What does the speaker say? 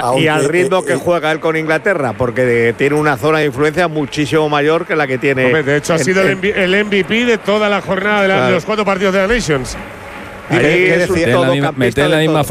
y al ritmo que juega él con Inglaterra, porque tiene una zona de influencia muchísimo mayor que la que tiene. Hombre, de hecho, ha sido el MVP de toda la jornada de los 4 partidos de la Nations. Ahí es un todocampista Mete en la de misma todo.